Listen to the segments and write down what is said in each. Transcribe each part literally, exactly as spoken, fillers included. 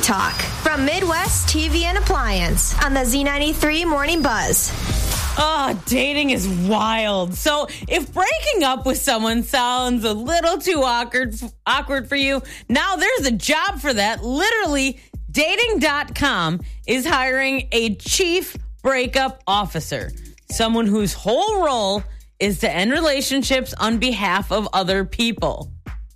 Talk from Midwest T V and Appliance on the Z ninety-three Morning Buzz. Oh, dating is wild. So if breaking up with someone sounds a little too awkward, awkward for you, now there's a job for that. Literally, dating dot com is hiring a chief breakup officer, someone whose whole role is to end relationships on behalf of other people.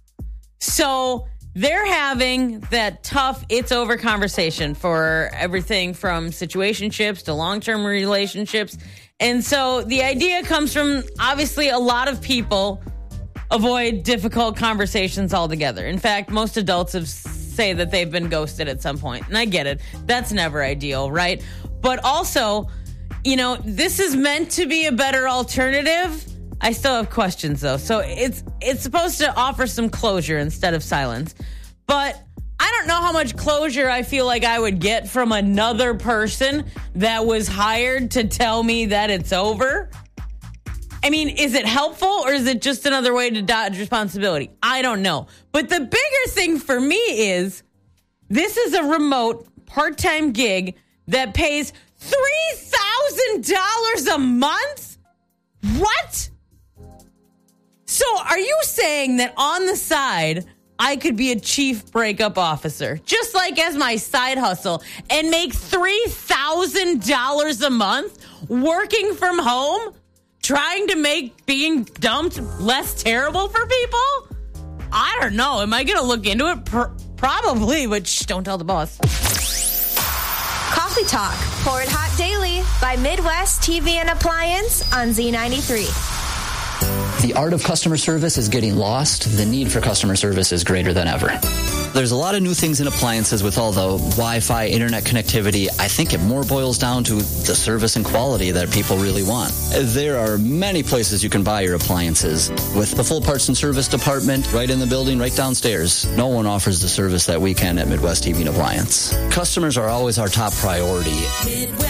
So they're having that tough it's over conversation for everything from situationships to long-term relationships. And so the idea comes from, obviously, a lot of people avoid difficult conversations altogether. In fact, most adults have say that they've been ghosted at some point. And I get it. That's never ideal, right? But also, you know, this is meant to be a better alternative. I still have questions, though. So it's it's supposed to offer some closure instead of silence. But I don't know how much closure I feel like I would get from another person that was hired to tell me that it's over. I mean, is it helpful or is it just another way to dodge responsibility? I don't know. But the bigger thing for me is this is a remote part-time gig that pays three thousand dollars a month? What? So are you saying that on the side, I could be a chief breakup officer, just like as my side hustle, and make three thousand dollars a month working from home, trying to make being dumped less terrible for people? I don't know. Am I going to look into it? Pro- probably, but shh, don't tell the boss. Coffee Talk, pour it hot daily by Midwest T V and Appliance on Z ninety-three. The art of customer service is getting lost. The need for customer service is greater than ever. There's a lot of new things in appliances with all the Wi-Fi, internet connectivity. I think it more boils down to the service and quality that people really want. There are many places you can buy your appliances. With the full parts and service department right in the building, right downstairs, no one offers the service that we can at Midwest T V and Appliance. Customers are always our top priority.